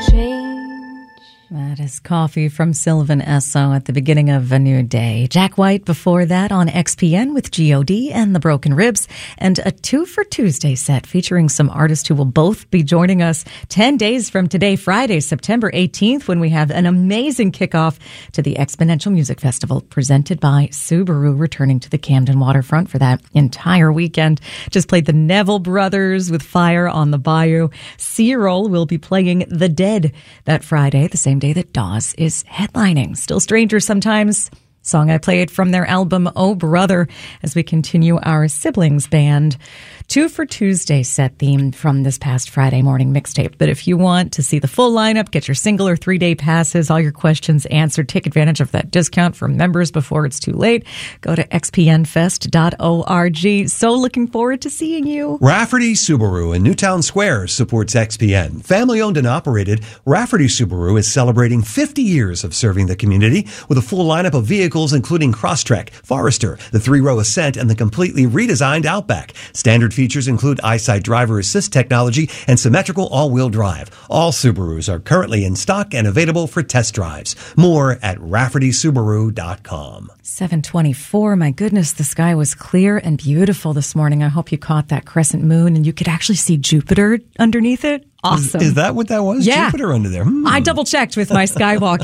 That is Coffee from Sylvan Esso at the beginning of a new day. Jack White before that on XPN with G.O.D. and the Broken Ribs, and a 2 for Tuesday set featuring some artists who will both be joining us 10 days from today, Friday, September 18th, when we have an amazing kickoff to the Exponential Music Festival presented by Subaru, returning to the Camden waterfront for that entire weekend. Just played the Neville Brothers with Fire on the Bayou. C-Roll will be playing The Dead that Friday, the same day that Dawes is headlining. Still Strangers Sometimes, song I played from their album Oh Brother, as we continue our Siblings Band 2 for Tuesday set theme from this past Friday morning mixtape. But if you want to see the full lineup, get your single or 3-day passes, all your questions answered, take advantage of that discount for members before it's too late, go to xpnfest.org. So looking forward to seeing you. Rafferty Subaru in Newtown Square supports XPN. Family owned and operated, Rafferty Subaru is celebrating 50 years of serving the community with a full lineup of vehicles including Crosstrek, Forester, the 3-row Ascent, and the completely redesigned Outback. Standard features include EyeSight driver assist technology and symmetrical all-wheel drive. All Subarus are currently in stock and available for test drives. More at RaffertySubaru.com. 7:24. My goodness, the sky was clear and beautiful this morning. I hope you caught that crescent moon and you could actually see Jupiter underneath it. Awesome. Is that what that was? Yeah. Jupiter under there. I double-checked with my Skywalk